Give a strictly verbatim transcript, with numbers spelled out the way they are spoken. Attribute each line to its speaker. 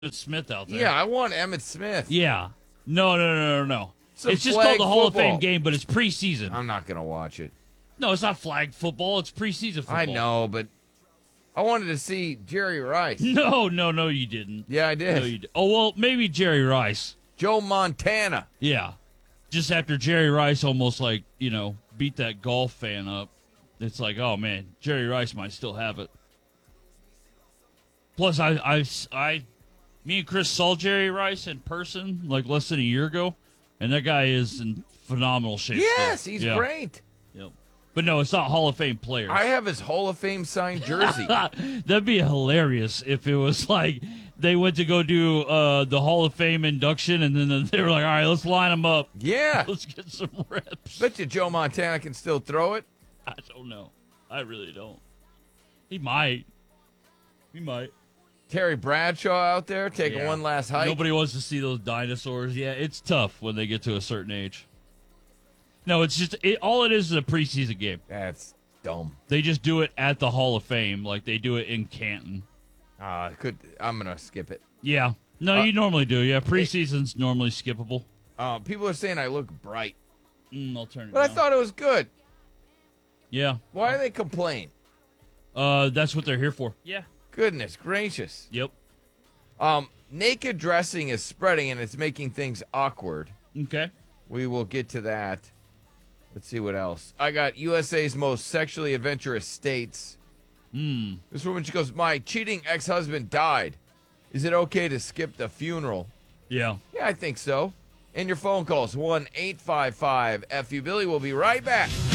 Speaker 1: Smith out there.
Speaker 2: Yeah, I want Emmitt Smith.
Speaker 1: Yeah. No, no, no, no, no.
Speaker 2: Some
Speaker 1: It's just
Speaker 2: flag
Speaker 1: called the Hall
Speaker 2: football.
Speaker 1: of Fame game, but it's preseason.
Speaker 2: I'm not going to watch it.
Speaker 1: No, it's not flag football. It's preseason football.
Speaker 2: I know, but I wanted to see Jerry Rice.
Speaker 1: No, no, no, you didn't.
Speaker 2: Yeah, I did.
Speaker 1: No, you did. Oh, well, maybe Jerry Rice.
Speaker 2: Joe Montana.
Speaker 1: Yeah. Just after Jerry Rice almost, like, you know, beat that golf fan up, it's like, oh, man, Jerry Rice might still have it. Plus, I, I, I, me and Chris saw Jerry Rice in person, like, less than a year ago, and that guy is in phenomenal shape.
Speaker 2: Yes,
Speaker 1: still.
Speaker 2: he's
Speaker 1: Yeah.
Speaker 2: great.
Speaker 1: Yep. But no, it's not Hall of Fame players.
Speaker 2: I have his Hall of Fame signed jersey.
Speaker 1: That'd be hilarious if it was like they went to go do uh, the Hall of Fame induction, and then they were like, all right, let's line them up.
Speaker 2: Yeah.
Speaker 1: Let's get some reps.
Speaker 2: Bet you Joe Montana can still throw it.
Speaker 1: I don't know. I really don't. He might. He might.
Speaker 2: Terry Bradshaw out there taking
Speaker 1: Yeah.
Speaker 2: one last hike.
Speaker 1: Nobody wants to see those dinosaurs. Yeah, it's tough when they get to a certain age. No, it's just it, all it is is a preseason game.
Speaker 2: That's dumb.
Speaker 1: They just do it at the Hall of Fame, like they do it in Canton.
Speaker 2: Uh, could I'm gonna skip it.
Speaker 1: Yeah. No,
Speaker 2: Uh,
Speaker 1: you normally do. Yeah, preseason's normally skippable.
Speaker 2: Uh, people are saying I look bright,
Speaker 1: Mm, I'll turn it
Speaker 2: but I
Speaker 1: down.
Speaker 2: thought it was good.
Speaker 1: Yeah.
Speaker 2: Why do they complain?
Speaker 1: Uh, that's what they're here for. Yeah.
Speaker 2: Goodness gracious.
Speaker 1: Yep.
Speaker 2: Um, naked dressing is spreading and it's making things awkward.
Speaker 1: Okay.
Speaker 2: We will get to that. Let's see what else. I got U S A's most sexually adventurous states.
Speaker 1: Hmm.
Speaker 2: This woman, she goes, my cheating ex-husband died. Is it okay to skip the funeral?
Speaker 1: Yeah.
Speaker 2: Yeah, I think so. And your phone calls, one eight five five F U. Billy will be right back.